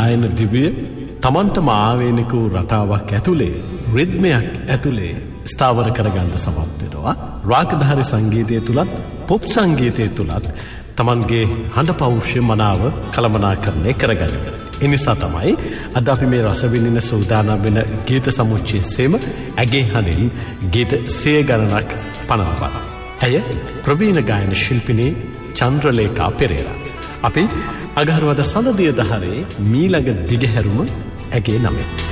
ගායන දිවිය තමන්ටම ආවේනික වූ රටාවක් ඇතුලේ රිද්මයක් ඇතුලේ ස්ථාවර කරගන්න සමත් වෙනවා. රාගධාරී සංගීතය තුලත් පොප් සංගීතය තුලත් තමන්ගේ හඬ පෞරුෂය මනාව කළමනාකරණය කරගන්න. ඒ නිසා තමයි අද අපි මේ රස විඳින සූදානම් වෙන ගීත සමුච්චයේම ඇගේ හඬින් ගීත 100 ගණනක් පනවපන්. ඇය ප්‍රවීණ ගායන ශිල්පිනී චන්ද්‍රලේඛා පෙරේරා. අපි අගහරුවාදා සඳදිය දහරේ මීළඟ දිගහැරුම ඇගේ නමෙන්